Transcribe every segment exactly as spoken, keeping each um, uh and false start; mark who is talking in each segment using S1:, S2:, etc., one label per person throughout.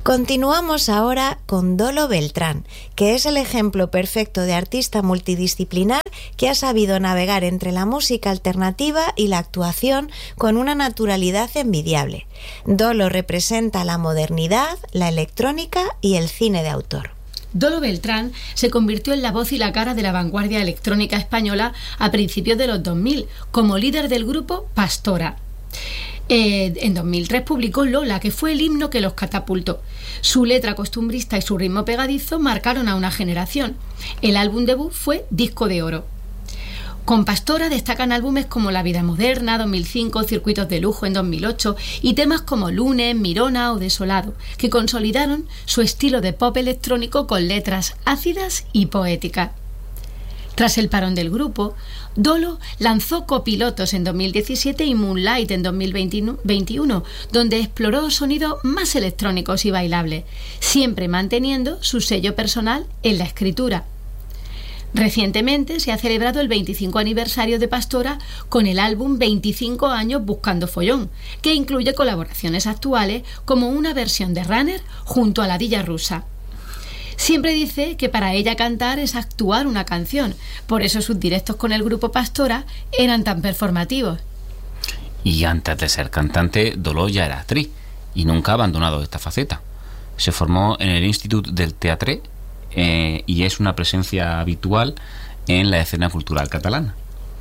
S1: Continuamos ahora con Dolo Beltrán, que es el ejemplo perfecto de artista multidisciplinar que ha sabido navegar entre la música alternativa y la actuación con una naturalidad envidiable. Dolo representa la modernidad, la electrónica y el cine de autor.
S2: Dolo Beltrán se convirtió en la voz y la cara de la vanguardia electrónica española a principios de los dos mil, como líder del grupo Pastora. Eh, en dos mil tres publicó Lola, que fue el himno que los catapultó. Su letra costumbrista y su ritmo pegadizo marcaron a una generación. El álbum debut fue Disco de Oro. Con Pastora destacan álbumes como La Vida Moderna, dos mil cinco, Circuitos de Lujo en dos mil ocho y temas como Lunes, Mirona o Desolado, que consolidaron su estilo de pop electrónico con letras ácidas y poéticas. Tras el parón del grupo, Dolo lanzó Copilotos en dos mil diecisiete y Moonlight en dos mil veintiuno, donde exploró sonidos más electrónicos y bailables, siempre manteniendo su sello personal en la escritura. Recientemente se ha celebrado el veinticinco aniversario de Pastora con el álbum veinticinco años Buscando Follón, que incluye colaboraciones actuales como una versión de Runner junto a la Dilla Rusa. Siempre dice que para ella cantar es actuar una canción, por eso sus directos con el grupo Pastora eran tan performativos.
S3: Y antes de ser cantante, Dolo ya era actriz y nunca ha abandonado esta faceta. Se formó en el Institut del Teatre eh, y es una presencia habitual en la escena cultural catalana.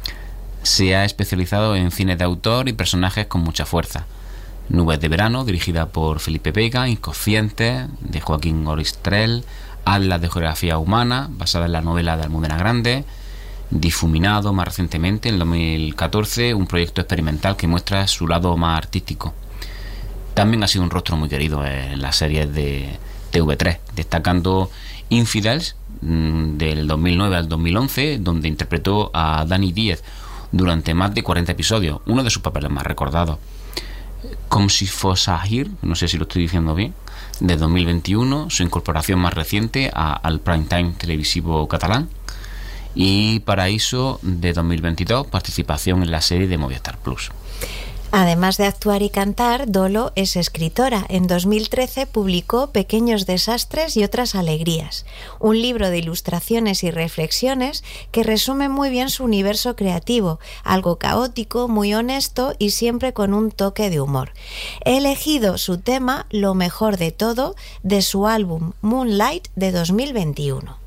S3: Se ha especializado en cine de autor y personajes con mucha fuerza. Nubes de verano, dirigida por Felipe Vega, Inconsciente, de Joaquín Oristrel, Atlas de Geografía Humana, basada en la novela de Almudena Grande, Difuminado, más recientemente, en dos mil catorce, un proyecto experimental que muestra su lado más artístico. También ha sido un rostro muy querido en las series de T V tres, destacando Infidels, del dos mil nueve al dos mil once, donde interpretó a Dani Díez durante más de cuarenta episodios, uno de sus papeles más recordados. Como si fuese Ahir, no sé si lo estoy diciendo bien, de dos mil veintiuno, su incorporación más reciente a, al prime time televisivo catalán, y Paraíso de dos mil veintidós, participación en la serie de Movistar Plus.
S1: Además de actuar y cantar, Dolo es escritora. En dos mil trece publicó Pequeños Desastres y otras alegrías, un libro de ilustraciones y reflexiones que resume muy bien su universo creativo, algo caótico, muy honesto y siempre con un toque de humor. He elegido su tema Lo mejor de todo, de su álbum Moonlight de dos mil veintiuno.